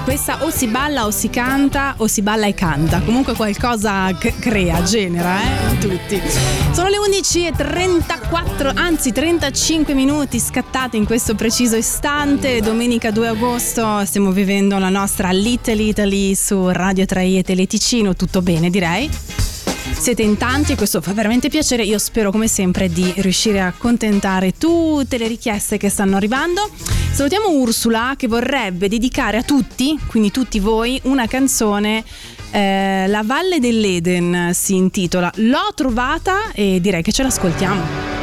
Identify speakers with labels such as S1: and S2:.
S1: Questa o si balla o si canta o si balla e canta, comunque qualcosa crea, genera, tutti. Sono le 11:34, anzi 35 minuti scattati in questo preciso istante, domenica 2 agosto, stiamo vivendo la nostra Little Italy su Radio 3 e Teleticino, tutto bene direi? Siete in tanti e questo fa veramente piacere. Io spero come sempre di riuscire a accontentare tutte le richieste che stanno arrivando. Salutiamo Ursula che vorrebbe dedicare a tutti, quindi tutti voi, una canzone. La Valle dell'Eden si intitola. L'ho trovata e direi che ce l'ascoltiamo.